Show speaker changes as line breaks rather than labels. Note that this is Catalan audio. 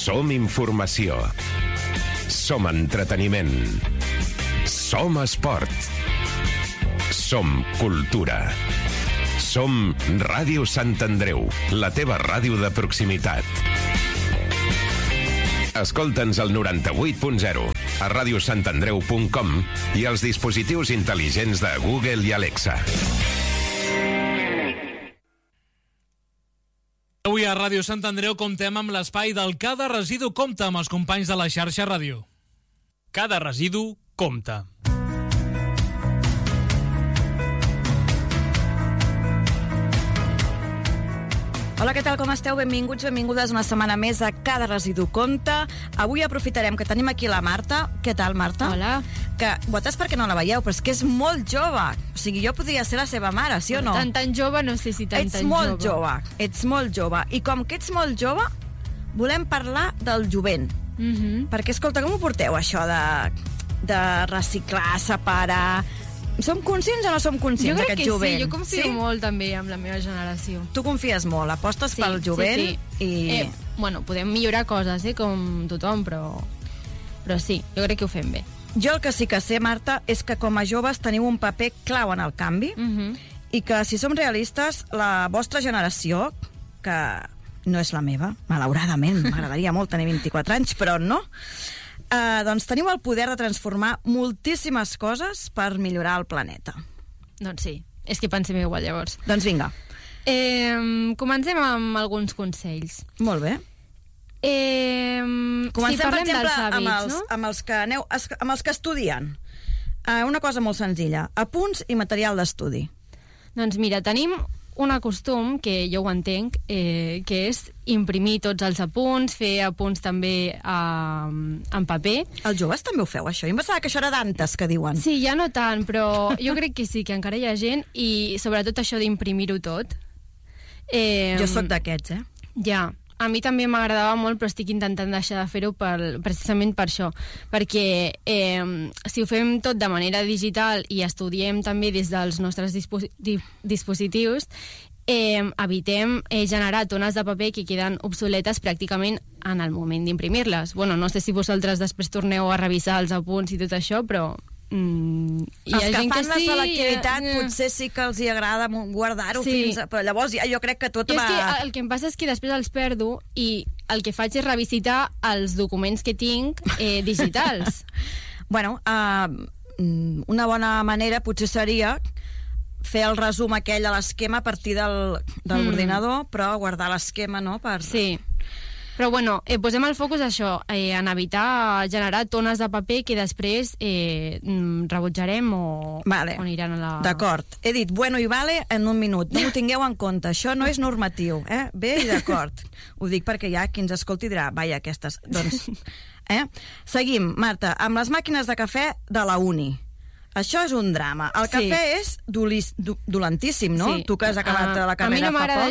Som informació. Som entreteniment. Som esport. Som cultura. Som Ràdio Sant Andreu, la teva ràdio de proximitat. Escolta'ns al 98.0, a radiosantandreu.com i als dispositius intel·ligents de Google i Alexa.
Avui a Ràdio Sant Andreu comptem amb l'espai del Cada Residu Compta amb els companys de la xarxa ràdio.
Cada residu compta.
Hola, què tal, com esteu? Benvinguts, benvingudes una setmana més a Cada Residu Compta. Avui aprofitarem que tenim aquí la Marta. Què tal, Marta?
Hola.
Que vosaltres perquè no la veieu, però és que és molt jove. O sigui, jo podria ser la seva mare, sí o no?
Tan jove, no sé si tan jove.
Ets molt jove. I com que ets molt jove, volem parlar del jovent. Perquè, escolta, com ho porteu, això de reciclar, separar... Som conscients o no som conscients d'aquest jovent?
Jo crec que sí, jo confio molt també amb la meva generació.
Tu confies molt, apostes pel jovent i...
Bueno, podem millorar coses, com tothom, però sí, jo crec que ho fem bé.
Jo el que sí que sé, Marta, és que com a joves teniu un paper clau en el canvi i que, si som realistes, la vostra generació, que no és la meva, malauradament, m'agradaria molt tenir 24 anys, però no... doncs teniu el poder de transformar moltíssimes coses per millorar el planeta.
Doncs sí, és que pensem igual, llavors.
Doncs vinga.
Comencem amb alguns consells.
Molt bé. Comencem, per exemple,
hàbits,
amb els que estudien. Una cosa molt senzilla, apunts i material d'estudi.
Doncs mira, tenim un costum, que jo ho entenc, que és imprimir tots els apunts, fer apunts també en paper. Els
joves també ho feu, això? Jo em pensava que això era d'antes, que diuen.
Sí, ja no tant, però jo crec que sí, que encara hi ha gent, i sobretot això d'imprimir-ho tot.
Jo sóc d'aquests,
Ja, a mi també m'agradava molt, però estic intentant deixar de fer-ho precisament per això, perquè si ho fem tot de manera digital i estudiem també des dels nostres dispositius, evitem generar tones de paper que queden obsoletes pràcticament en el moment d'imprimir-les. Bueno, no sé si vosaltres després torneu a revisar els apunts i tot això, però...
Els que fan la selectivitat potser sí que els hi agrada guardar-ho fins... Però llavors jo crec que tot va...
El que em passa és que després els perdo i el que faig és revisitar els documents que tinc digitals.
Bueno, una bona manera potser seria fer el resum aquell a l'esquema a partir de l'ordinador, però guardar l'esquema, no?
Sí. Però bueno, posem el focus això, en evitar generar tones de paper que després rebutjarem o aniran a la...
D'acord. He dit bueno i vale en un minut. No ho tingueu en compte. Això no és normatiu. Bé i d'acord. Ho dic perquè hi ha qui ens escolti i dirà vaja, aquestes... Doncs, Seguim, Marta, amb les màquines de cafè de la uni. Això és un drama. El cafè és dolentíssim, no?
Sí.
Tu que has acabat la carrera fa poc.
A mi no m'agrada